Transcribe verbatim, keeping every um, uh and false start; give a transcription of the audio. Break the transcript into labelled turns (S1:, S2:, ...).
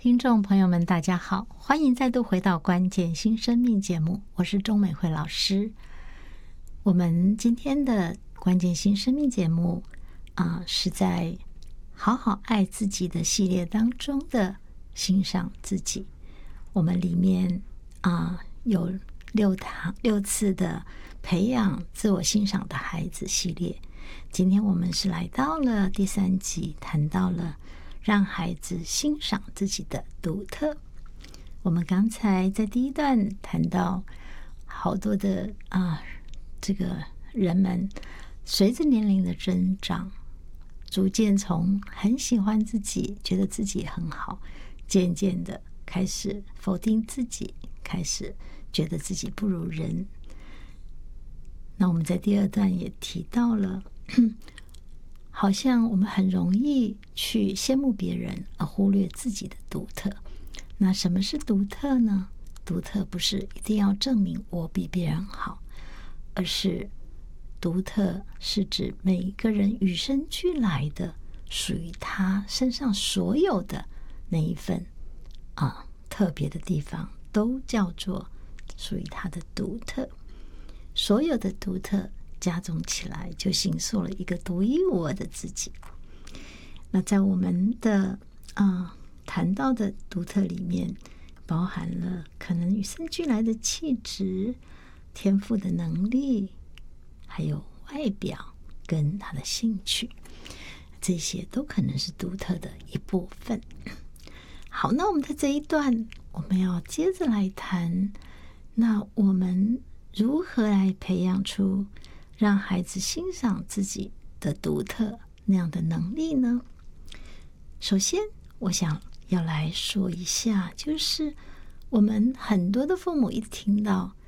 S1: 听众朋友们大家好，欢迎再度回到关键新生命节目，我是钟美惠老师。我们今天的关键新生命节目啊、呃，是在好好爱自己的系列当中的欣赏自己。我们里面啊、呃、有六堂六次的培养自我欣赏的孩子系列，今天我们是来到了第三集，谈到了让孩子欣赏自己的独特。我们刚才在第一段谈到好多的啊、呃，这个人们随着年龄的增长，逐渐从很喜欢自己，觉得自己很好，渐渐的开始否定自己，开始觉得自己不如人。那我们在第二段也提到了好像我们很容易去羡慕别人，而忽略自己的独特。那什么是独特呢？独特不是一定要证明我比别人好，而是独特是指每一个人与生俱来的，属于他身上所有的那一份啊特别的地方，都叫做属于他的独特。所有的独特加总起来，就形塑了一个独一无二的自己。那在我们的啊、呃、谈到的独特里面，包含了可能与生俱来的气质、天赋的能力，还有外表跟他的兴趣，这些都可能是独特的一部分。好，那我们在这一段，我们要接着来谈，那我们如何来培养出让孩子欣赏自己的独特那样的能力呢？首先我想要来说一下，就是我们很多的父母一听到